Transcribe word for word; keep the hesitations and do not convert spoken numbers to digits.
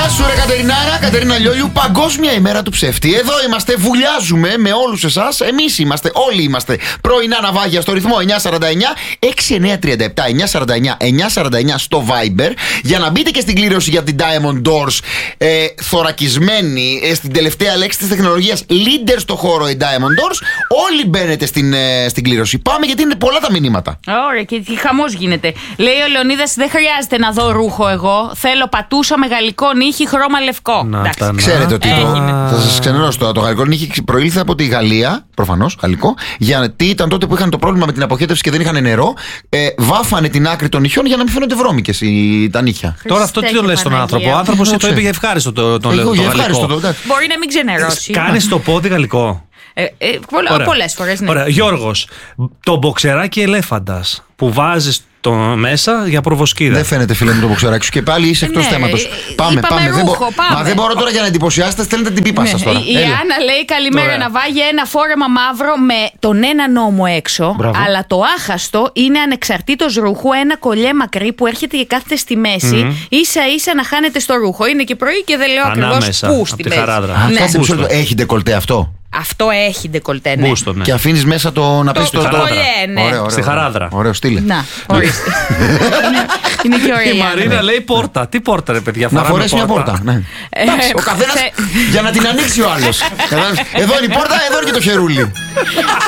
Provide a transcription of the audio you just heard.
Γεια σου, ρε Κατερινάρα, Κατερίνα Λιόλιου. Παγκόσμια ημέρα του ψεύτη. Εδώ είμαστε, βουλιάζουμε με όλους εσάς. Εμείς είμαστε, όλοι είμαστε. Πρωινά ναυάγια στο ρυθμό εννιά σαράντα εννιά έξι εννιά τριάντα επτά εννιά σαράντα εννιά εννιά σαράντα εννιά στο Viber. Για να μπείτε και στην κλήρωση για την Diamond Doors. Ε, θωρακισμένη ε, στην τελευταία λέξη της τεχνολογίας. Leader στο χώρο η Diamond Doors. Όλοι μπαίνετε στην, ε, στην κλήρωση. Πάμε γιατί είναι πολλά τα μηνύματα. Ωραία, και τι χαμός γίνεται. Λέει ο Λεωνίδας: δεν χρειάζεται να δω ρούχο εγώ. Θέλω πατούσα με γαλλικό νύχι, χρώμα λευκό. Να, τα, να. Ξέρετε ότι το, Έγινε. θα σας ξενερώσω τώρα. Το γαλλικό νύχι προήλθε από τη Γαλλία, προφανώς γαλλικό, γιατί ήταν τότε που είχαν το πρόβλημα με την αποχέτευση και δεν είχαν νερό. Ε, βάφανε την άκρη των νυχιών για να μην φαίνονται βρώμικες οι, τα νύχια. Τώρα αυτό τι το λες στον άνθρωπο. Ο άνθρωπος το είπε για ευχάριστο το, το, Εγώ το, για το ευχάριστο γαλλικό. το, Μπορεί να μην ξενερώσει. Κάνεις το πόδι γαλλικό. Ε, ε, Πολλές φορές, ναι. Ωραία. Γιώργος, το μποξεράκι ελέφαντας που βάζεις το μέσα για προβοσκίδα. Δεν φαίνεται, φίλε μου, το μποξεράκι σου και πάλι είσαι εκτός Ναι, θέματος. ε, Πάμε, είπαμε πάμε. Δεν μπο- ρούχο, πάμε. Μα δεν μπορώ τώρα για να εντυπωσιάσετε, στέλνετε την πίπα Ναι. σας τώρα. Η, η Έλα. Άννα λέει: καλημέρα, Ωραία. να βάγει ένα φόρεμα μαύρο με τον ένα νόμο έξω. Μπράβο. Αλλά το άχαστο είναι ανεξαρτήτως ρούχου, ένα κολλιέ μακρύ που έρχεται και κάθεται στη μέση, Mm-hmm. ίσα ίσα να χάνεται στο ρούχο. Είναι και πρωί και δεν λέω ακριβώς Ανάμεσα, πού απ' στη τη μέση. χαράδρα. Α, Ναι. κάτσε μισό Μπούστο. λεπτό. Έχει ντεκολτέ αυτό. Αυτό έχει ντεκολτέ, ναι. Μπούστο, ναι. Και αφήνεις μέσα το να πέσει το. χαράδρα. κολλιέ, ναι. Ωραίο, ωραίο, Στη ωραίο. χαράδρα. Ωραίο, στείλε. Να, ορίστε. είναι, είναι και ωραία. Η η Άννα. Μαρίνα λέει πόρτα. Τι πόρτα, ρε παιδιά, Να φοράμε φορέσει μια πόρτα. Ναι. Ε, Εντάξει, ο καθένας θε- για να την ανοίξει ο άλλος. Κατάλαβες? Εδώ είναι η πόρτα, εδώ είναι και το χερούλι.